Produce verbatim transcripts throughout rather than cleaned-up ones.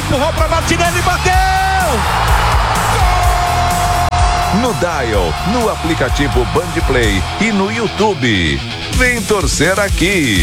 Empurrou para Martinelli, bateu! No Dial, no aplicativo Bandplay e no YouTube. Vem torcer aqui.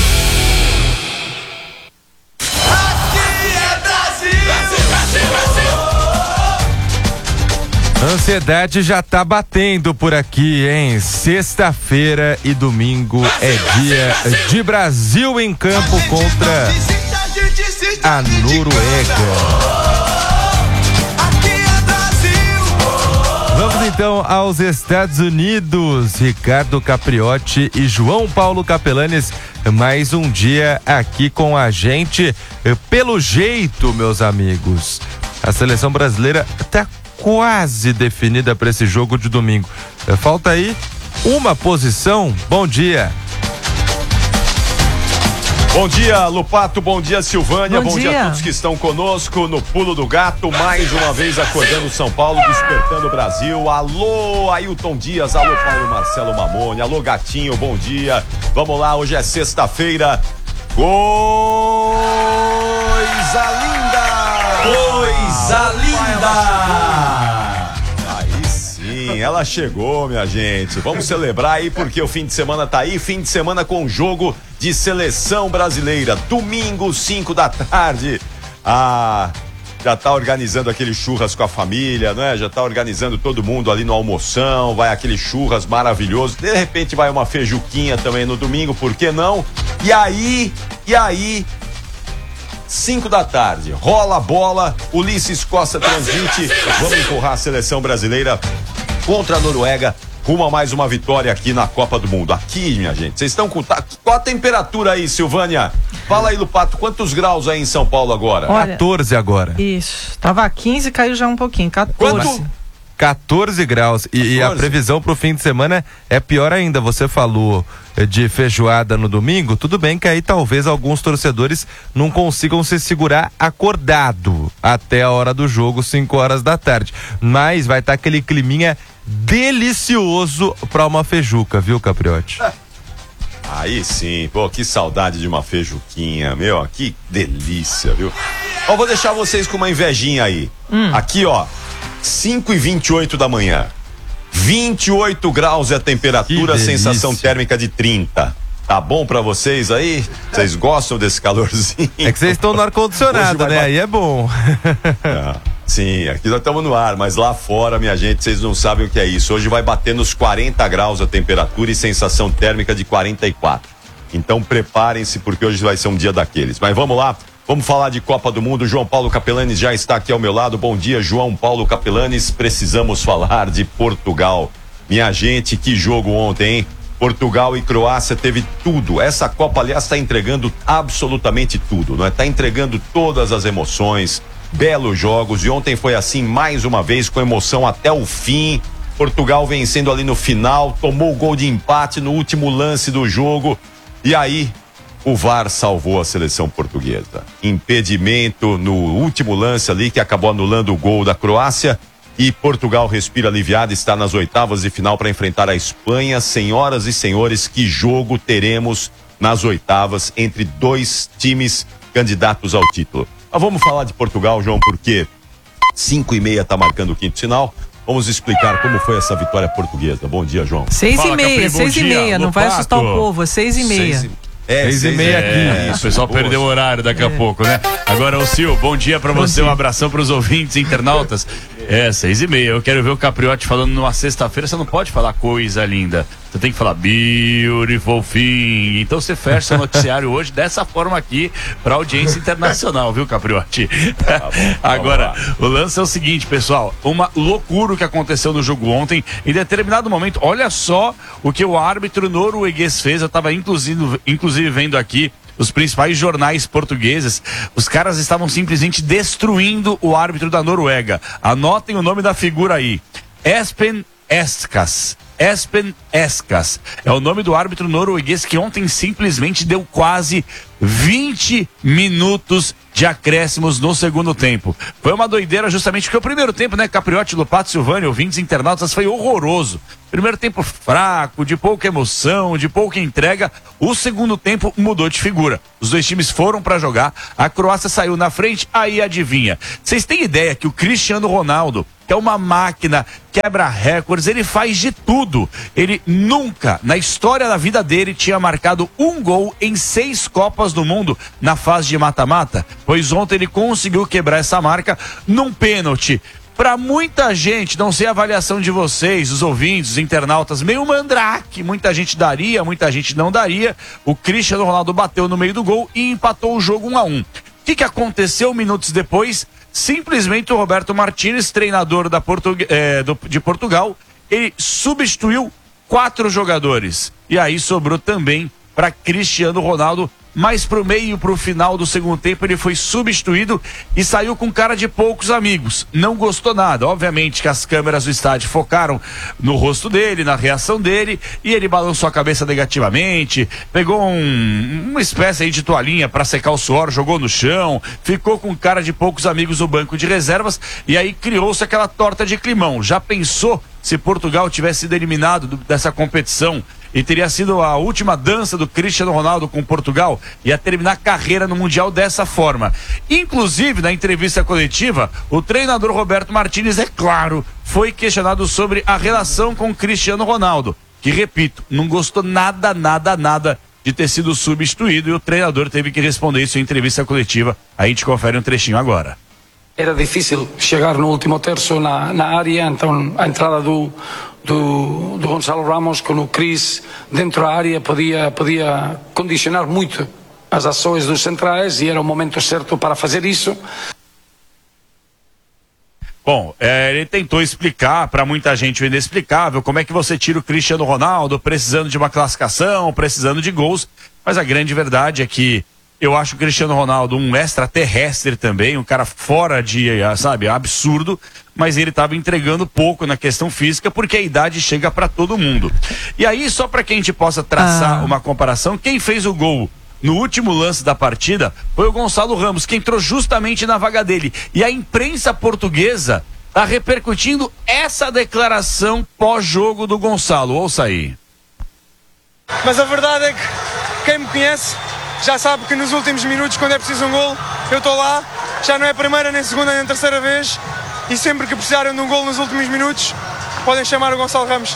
Ansiedade já tá batendo por aqui, hein? Sexta-feira e domingo é dia de Brasil em campo contra a Noruega. Vamos então aos Estados Unidos. Ricardo Capriotti e João Paulo Capelanes, mais um dia aqui com a gente. Pelo jeito, meus amigos, a seleção brasileira tá quase definida para esse jogo de domingo. Falta aí uma posição. Bom dia. Bom dia, Lupato, bom dia, Silvânia, bom, bom dia. dia a todos que estão conosco no Pulo do Gato, mais uma vez acordando São Paulo, despertando o Brasil. Alô, Ailton Dias, alô, Paulo Marcelo Mamone, alô, Gatinho, bom dia. Vamos lá, hoje é sexta-feira. Coisa linda! Coisa linda! Ela chegou, minha gente. Vamos celebrar aí porque o fim de semana tá aí. Fim de semana com jogo de seleção brasileira. Domingo, cinco da tarde. Ah, já tá organizando aquele churras com a família, né? Já tá organizando todo mundo ali no almoção. Vai aquele churras maravilhoso. De repente vai uma feijuquinha também no domingo, por que não? E aí, e aí... cinco da tarde, rola a bola, Ulisses Costa transmite, vamos empurrar a seleção brasileira contra a Noruega, rumo a mais uma vitória aqui na Copa do Mundo. Aqui, minha gente, vocês estão com... Qual a temperatura aí, Silvânia? Fala aí, Lupato, quantos graus aí em São Paulo agora? Olha, quatorze agora. Isso, tava quinze, caiu já um pouquinho, quatorze. Quanto? quatorze graus. E, e a previsão pro fim de semana é pior ainda. Você falou de feijoada no domingo, tudo bem que aí talvez alguns torcedores não consigam se segurar acordado até a hora do jogo, cinco horas da tarde. Mas vai estar tá aquele climinha delicioso pra uma feijuca, viu, Capriotti? Aí sim, pô, que saudade de uma feijuquinha, meu, que delícia, viu? Ó, vou deixar vocês com uma invejinha aí. Hum. Aqui, ó, cinco e vinte e oito da manhã. vinte e oito graus é a temperatura, sensação térmica de trinta. Tá bom pra vocês aí? Vocês gostam desse calorzinho? É que vocês estão no ar-condicionado, né? Bat... Aí é bom. Ah, sim, aqui nós estamos no ar, mas lá fora, minha gente, vocês não sabem o que é isso. Hoje vai bater nos quarenta graus a temperatura e sensação térmica de quarenta e quatro. Então preparem-se porque hoje vai ser um dia daqueles. Mas vamos lá. Vamos falar de Copa do Mundo. João Paulo Capelanes já está aqui ao meu lado. Bom dia, João Paulo Capelanes. Precisamos falar de Portugal. Minha gente, que jogo ontem, hein? Portugal e Croácia teve tudo. Essa Copa, aliás, está entregando absolutamente tudo, não é? Está entregando todas as emoções, belos jogos. E ontem foi assim mais uma vez, com emoção até o fim. Portugal vencendo ali no final, tomou o gol de empate no último lance do jogo. E aí... o V A R salvou a seleção portuguesa. Impedimento no último lance ali que acabou anulando o gol da Croácia e Portugal respira aliviado, está nas oitavas de final para enfrentar a Espanha. Senhoras e senhores, que jogo teremos nas oitavas entre dois times candidatos ao título. Mas vamos falar de Portugal, João, porque cinco e meia está marcando o quinto sinal. Vamos explicar como foi essa vitória portuguesa. Bom dia, João. Seis Fala, e meia, Capri, seis e meia, não vai assustar o povo, seis e meia. Seis e... É, seis e meia aqui. É, o pessoal boa. Perdeu o horário daqui é. a pouco, né? Agora, ô Sil, bom dia pra você, um abração pros ouvintes internautas. É, seis e meia. Eu quero ver o Capriotti falando numa sexta-feira. Você não pode falar coisa linda. Você tem que falar beautiful thing. Então você fecha o noticiário hoje dessa forma aqui pra audiência internacional, viu, Capriotti? Tá bom, Agora, o lance é o seguinte, pessoal. Uma loucura o que aconteceu no jogo ontem. Em determinado momento, olha só o que o árbitro norueguês fez. Eu tava inclusive, inclusive vendo aqui os principais jornais portugueses. Os caras estavam simplesmente destruindo o árbitro da Noruega. Anotem o nome da figura aí. Espen Eskas. Espen Eskas. É o nome do árbitro norueguês que ontem simplesmente deu quase vinte minutos de de acréscimos no segundo tempo. Foi uma doideira justamente porque o primeiro tempo, né, Capriotti, Lopato, Silvânia, ouvintes, internautas, foi horroroso. Primeiro tempo fraco, de pouca emoção, de pouca entrega. O segundo tempo mudou de figura. Os dois times foram para jogar, a Croácia saiu na frente, aí adivinha. Vocês têm ideia que o Cristiano Ronaldo, que é uma máquina, quebra recordes, ele faz de tudo. Ele nunca, na história da vida dele, tinha marcado um gol em seis Copas do Mundo na fase de mata-mata, pois ontem ele conseguiu quebrar essa marca num pênalti. Para muita gente, não sei a avaliação de vocês, os ouvintes, os internautas, meio mandrake, muita gente daria, muita gente não daria. O Cristiano Ronaldo bateu no meio do gol e empatou o jogo um a um. O que, que aconteceu minutos depois? Simplesmente o Roberto Martínez, treinador da Portug... é, do, de Portugal, ele substituiu quatro jogadores. E aí sobrou também para Cristiano Ronaldo. Mas pro meio, pro final do segundo tempo, ele foi substituído e saiu com cara de poucos amigos. Não gostou nada. Obviamente que as câmeras do estádio focaram no rosto dele, na reação dele, e ele balançou a cabeça negativamente, pegou um, uma espécie aí de toalhinha para secar o suor, jogou no chão, ficou com cara de poucos amigos no banco de reservas, e aí criou-se aquela torta de climão. Já pensou se Portugal tivesse sido eliminado do, dessa competição e teria sido a última dança do Cristiano Ronaldo com Portugal, ia terminar a carreira no Mundial dessa forma. Inclusive, na entrevista coletiva, o treinador Roberto Martínez, é claro, foi questionado sobre a relação com Cristiano Ronaldo, que, repito, não gostou nada, nada, nada de ter sido substituído, e o treinador teve que responder isso em entrevista coletiva. A gente confere um trechinho agora. Era difícil chegar no último terço na, na área, então a entrada do, do, do Gonçalo Ramos com o Cris dentro da área podia, podia condicionar muito as ações dos centrais, e era o momento certo para fazer isso. Bom, é, ele tentou explicar para muita gente o inexplicável, como é que você tira o Cristiano Ronaldo precisando de uma classificação, precisando de gols, mas a grande verdade é que eu acho o Cristiano Ronaldo um extraterrestre também, um cara fora de, sabe, absurdo, mas ele estava entregando pouco na questão física, porque a idade chega para todo mundo. E aí, só para que a gente possa traçar ah. uma comparação, quem fez o gol no último lance da partida foi o Gonçalo Ramos, que entrou justamente na vaga dele. E a imprensa portuguesa está repercutindo essa declaração pós-jogo do Gonçalo. Ouça aí. Mas a verdade é que quem me conhece já sabe que nos últimos minutos, quando é preciso um gol, eu estou lá. Já não é a primeira, nem a segunda, nem a terceira vez. E sempre que precisarem de um gol nos últimos minutos, podem chamar o Gonçalo Ramos.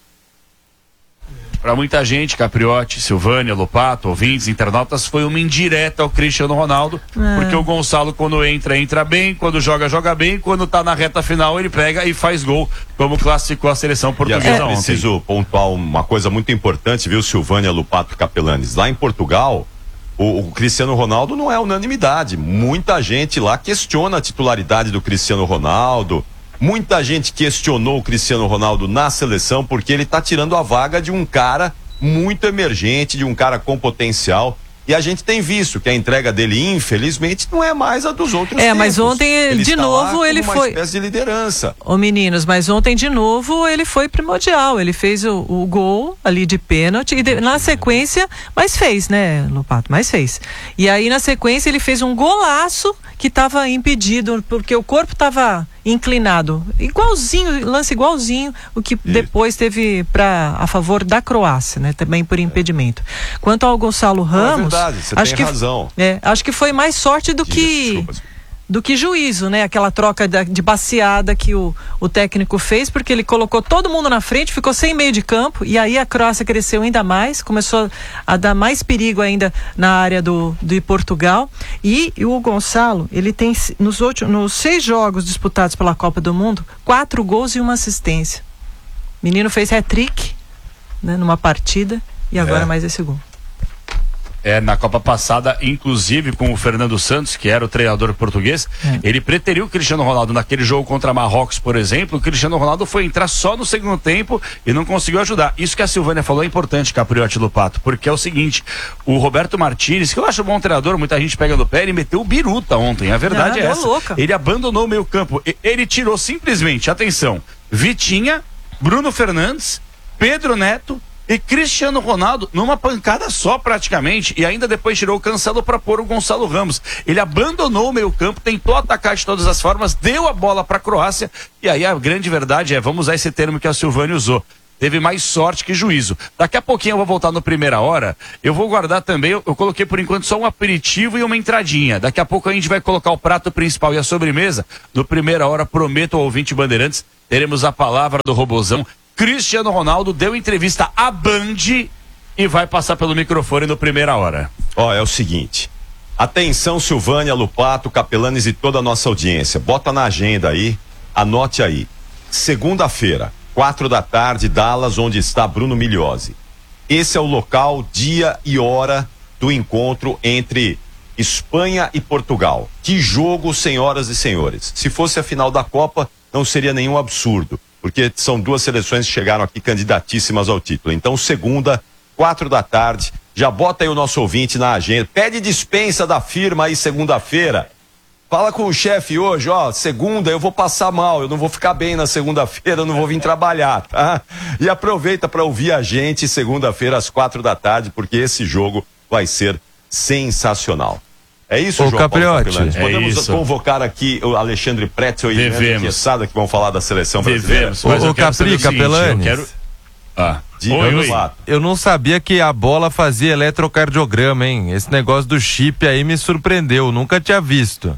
Para muita gente, Capriotti, Silvânia, Lopato, ouvintes, internautas, foi uma indireta ao Cristiano Ronaldo, é. porque o Gonçalo, quando entra, entra bem, quando joga, joga bem, quando tá na reta final, ele pega e faz gol, como classificou a seleção portuguesa é. ontem. Preciso pontuar uma coisa muito importante, viu, Silvânia, Lopato, Capelanes? Lá em Portugal, o, o Cristiano Ronaldo não é unanimidade. Muita gente lá questiona a titularidade do Cristiano Ronaldo. Muita gente questionou o Cristiano Ronaldo na seleção porque ele tá tirando a vaga de um cara muito emergente, de um cara com potencial. E a gente tem visto que a entrega dele, infelizmente, não é mais a dos outros. É, tempos. mas ontem, ele de está novo, lá ele como foi. Uma espécie de liderança. Ô meninos, mas ontem, de novo, ele foi primordial. Ele fez o, o gol ali de pênalti e de, na sequência, mas fez, né, Lopato? Mas fez. E aí, na sequência, ele fez um golaço que estava impedido, porque o corpo estava inclinado. Igualzinho, lance igualzinho o que Isso. depois teve pra, a favor da Croácia, né? Também por impedimento. É. Quanto ao Gonçalo Ramos, é verdade, você acho tem que razão. É, acho que foi mais sorte do Diga, que desculpa. do que juízo, né? Aquela troca da, de baseada que o, o técnico fez, porque ele colocou todo mundo na frente, ficou sem meio de campo, e aí a Croácia cresceu ainda mais, começou a dar mais perigo ainda na área do, de Portugal. E, e o Gonçalo, ele tem nos, últimos, nos seis jogos disputados pela Copa do Mundo, quatro gols e uma assistência. O menino fez hat-trick, né, numa partida, e agora é. mais esse gol. É, na Copa passada, inclusive com o Fernando Santos, que era o treinador português, é. ele preteriu o Cristiano Ronaldo naquele jogo contra Marrocos, por exemplo. O Cristiano Ronaldo foi entrar só no segundo tempo e não conseguiu ajudar. Isso que a Silvânia falou é importante, Capriotti Lopato, porque é o seguinte, o Roberto Martínez, que eu acho um bom treinador, muita gente pega no pé, ele meteu o biruta ontem, a verdade ah, é essa. Louca. Ele abandonou o meio campo, ele tirou simplesmente, atenção, Vitinha, Bruno Fernandes, Pedro Neto, E Cristiano Ronaldo, numa pancada só praticamente, e ainda depois tirou o Cancelo para pôr o Gonçalo Ramos. Ele abandonou o meio campo, tentou atacar de todas as formas, deu a bola para a Croácia, e aí a grande verdade é, vamos usar esse termo que a Silvânia usou, teve mais sorte que juízo. Daqui a pouquinho eu vou voltar no primeira hora, eu vou guardar também, eu, eu coloquei por enquanto só um aperitivo e uma entradinha. Daqui a pouco a gente vai colocar o prato principal e a sobremesa. No primeira hora, prometo ao ouvinte Bandeirantes, teremos a palavra do Robozão. Cristiano Ronaldo deu entrevista à Band e vai passar pelo microfone no primeira hora. Ó, é o seguinte, atenção Silvânia, Lupato, Capelanes e toda a nossa audiência, bota na agenda aí, anote aí, segunda-feira, quatro da tarde, Dallas, onde está Bruno Migliozzi. Esse é o local, dia e hora do encontro entre Espanha e Portugal. Que jogo, senhoras e senhores. Se fosse a final da Copa, não seria nenhum absurdo, porque são duas seleções que chegaram aqui candidatíssimas ao título. Então, segunda, quatro da tarde, já bota aí o nosso ouvinte na agenda, pede dispensa da firma aí segunda-feira. Fala com o chefe hoje, ó, segunda eu vou passar mal, eu não vou ficar bem na segunda-feira, eu não vou vir trabalhar, tá? E aproveita para ouvir a gente segunda-feira às quatro da tarde, porque esse jogo vai ser sensacional. É isso, Ô, João Capriotti, Paulo Capelanes? é Podemos isso. convocar aqui o Alexandre Pretzel e Devemos. Leandro Quesada, que vão falar da seleção brasileira. Devemos, mas Ô, eu quero Capri, saber o seguinte, Capelanes. eu quero... Ah. Diga, Oi, oi. Lupato. Eu não sabia que a bola fazia eletrocardiograma, hein? Esse negócio do chip aí me surpreendeu, nunca tinha visto.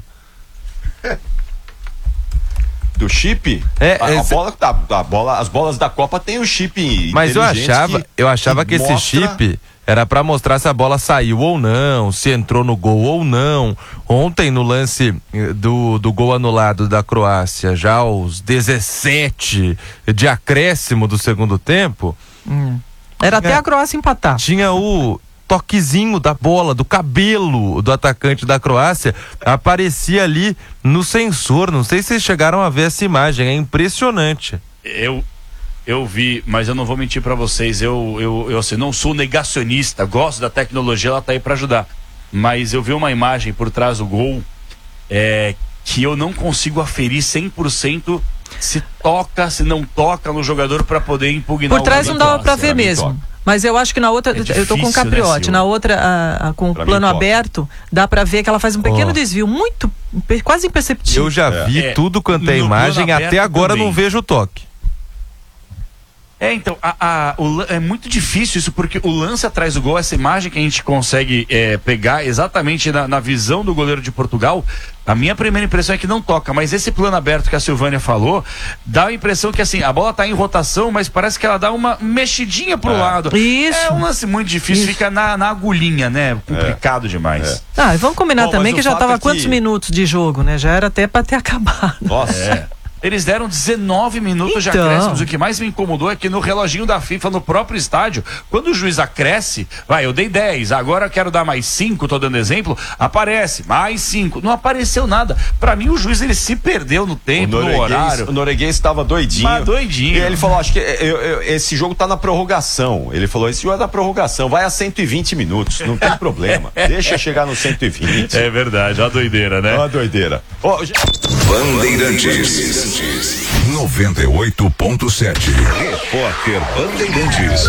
Do chip? É, a, a esse- bola, a, a bola, as bolas da Copa tem o chip. Mas eu inteligente achava, eu achava que, esse mostra- chip era pra mostrar se a bola saiu ou não, se entrou no gol ou não. Ontem, no lance eh, do, do gol anulado da Croácia, já aos dezessete de acréscimo do segundo tempo, Era até É. a Croácia empatar. tinha o toquezinho da bola, do cabelo do atacante da Croácia, aparecia ali no sensor. Não sei se vocês chegaram a ver essa imagem, é impressionante. Eu, eu vi, mas eu não vou mentir pra vocês, eu, eu, eu assim, não sou negacionista, gosto da tecnologia, ela tá aí pra ajudar, mas eu vi uma imagem por trás do gol é, que eu não consigo aferir cem por cento se toca, se não toca no jogador pra poder impugnar Por o trás gol não da dava pra Croácia. ver pra mim mesmo. toca. Mas eu acho que na outra, É eu tô com difícil, o Capriotti, né, Silvio? na outra, a- a- com o Pra plano mim toca. aberto, dá pra ver que ela faz um pequeno Ó. desvio, muito, pe- quase imperceptível. Eu já vi É, tudo quanto é no imagem, plano até aberto agora também. não vejo o toque. É, então, a, a- o lan- é muito difícil isso, porque o lance atrás do gol, essa imagem que a gente consegue é, pegar exatamente na, na visão do goleiro de Portugal, a minha primeira impressão é que não toca, mas esse plano aberto que a Silvânia falou, dá a impressão que assim, a bola tá em rotação, mas parece que ela dá uma mexidinha pro lado. Isso. É um lance muito difícil, Isso. fica na, na agulhinha, né? Complicado demais. Ah, e vamos combinar Bom, também mas que o já fato tava é que- quantos minutos de jogo, né? Já era até pra ter acabado. Nossa. É. Eles deram dezenove minutos de Então. acréscimos. O que mais me incomodou é que no reloginho da FIFA, no próprio estádio, quando o juiz acresce, vai, eu dei dez, agora eu quero dar mais cinco, tô dando exemplo, aparece, mais cinco. Não apareceu nada. Pra mim, o juiz, ele se perdeu no O tempo, no norueguês, horário. o norueguês estava doidinho. Mas doidinho. E ele falou, acho que eu- eu- esse jogo tá na prorrogação. Ele falou, esse jogo é da prorrogação, vai a cento e vinte minutos, não tem problema. Deixa chegar no cento e vinte. É verdade, a doideira, É né? uma doideira. Ó, já- Bandeirantes. noventa e oito ponto sete. Repórter Bandeirantes.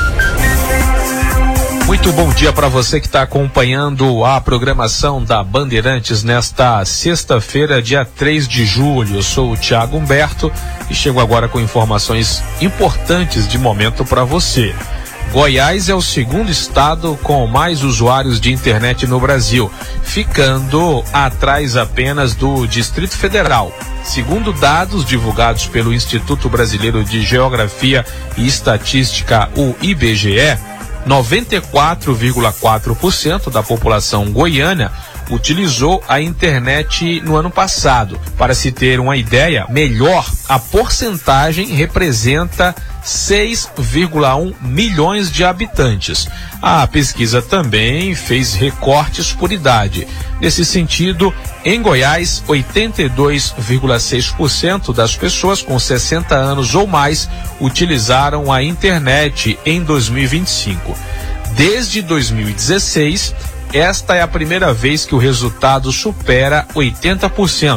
Muito bom dia para você que está acompanhando a programação da Bandeirantes nesta sexta-feira, dia três de julho. Eu sou o Thiago Humberto e chego agora com informações importantes de momento para você. Goiás é o segundo estado com mais usuários de internet no Brasil, ficando atrás apenas do Distrito Federal. Segundo dados divulgados pelo Instituto Brasileiro de Geografia e Estatística, o I B G E, noventa e quatro vírgula quatro por cento da população goiana utilizou a internet no ano passado. Para se ter uma ideia melhor, a porcentagem representa seis vírgula um milhões de habitantes. A pesquisa também fez recortes por idade. Nesse sentido, em Goiás, oitenta e dois vírgula seis por cento das pessoas com sessenta anos ou mais utilizaram a internet em dois mil e vinte e cinco. Desde dois mil e dezesseis, esta é a primeira vez que o resultado supera oitenta por cento.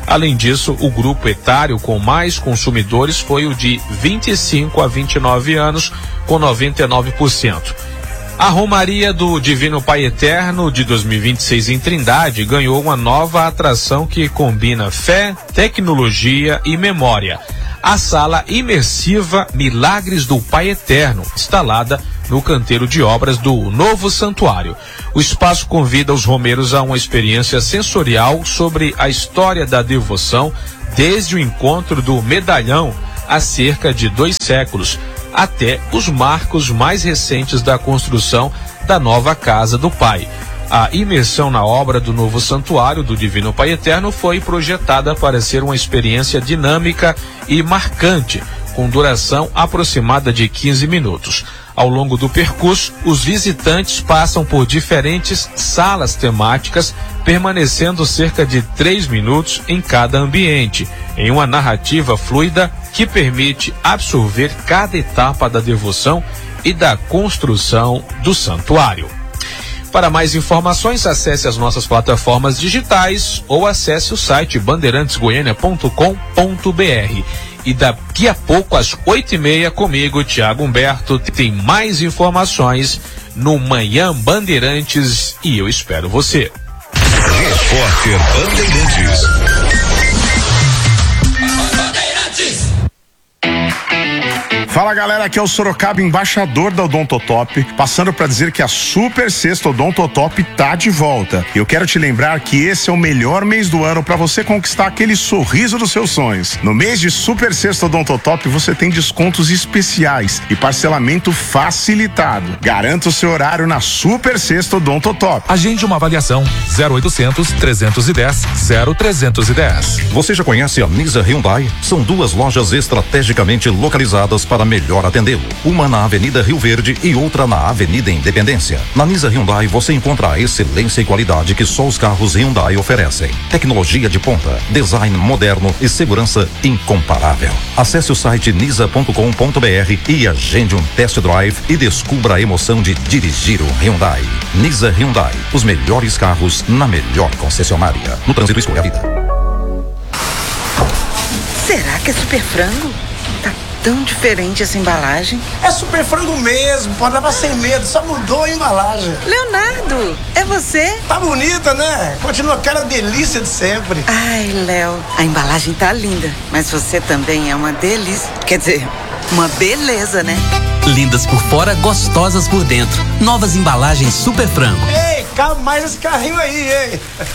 Além disso, o grupo etário com mais consumidores foi o de vinte e cinco a vinte e nove anos, com noventa e nove por cento. A Romaria do Divino Pai Eterno de dois mil e vinte e seis em Trindade ganhou uma nova atração que combina fé, tecnologia e memória. A sala imersiva Milagres do Pai Eterno, instalada no canteiro de obras do novo santuário. O espaço convida os romeiros a uma experiência sensorial sobre a história da devoção desde o encontro do medalhão há cerca de dois séculos, até os marcos mais recentes da construção da nova casa do Pai. A imersão na obra do novo santuário do Divino Pai Eterno foi projetada para ser uma experiência dinâmica e marcante, com duração aproximada de quinze minutos. Ao longo do percurso, os visitantes passam por diferentes salas temáticas, permanecendo cerca de três minutos em cada ambiente, em uma narrativa fluida que permite absorver cada etapa da devoção e da construção do santuário. Para mais informações, acesse as nossas plataformas digitais ou acesse o site bandeirantes goiânia ponto com ponto br. E daqui a pouco, às oito e meia, comigo, Tiago Humberto, tem mais informações no Manhã Bandeirantes e eu espero você. Repórter Bandeirantes. Fala galera, aqui é o Sorocaba, embaixador da Odontotop, passando para dizer que a Super Sexta Odontotop tá de volta. Eu quero te lembrar que esse é o melhor mês do ano para você conquistar aquele sorriso dos seus sonhos. No mês de Super Sexta Odontotop você tem descontos especiais e parcelamento facilitado. Garanta o seu horário na Super Sexta Odontotop. Agende uma avaliação zero oitocentos, trezentos e dez, zero trezentos e dez. Você já conhece a Nisa Hyundai? São duas lojas estrategicamente localizadas para melhor atendê-lo. Uma na Avenida Rio Verde e outra na Avenida Independência. Na Nisa Hyundai você encontra a excelência e qualidade que só os carros Hyundai oferecem. Tecnologia de ponta, design moderno e segurança incomparável. Acesse o site nisa ponto com ponto br e agende um test drive e descubra a emoção de dirigir um Hyundai. Nisa Hyundai, os melhores carros na melhor concessionária. No trânsito, escolha a vida. Será que é super frango? Tá tão diferente essa embalagem. É super frango mesmo, pode levar sem medo, só mudou a embalagem. Leonardo, é você? Tá bonita, né? Continua aquela delícia de sempre. Ai, Léo, a embalagem tá linda, mas você também é uma delícia. Quer dizer, uma beleza, né? Lindas por fora, gostosas por dentro. Novas embalagens Super Frango. Ei, calma mais esse carrinho aí, hein?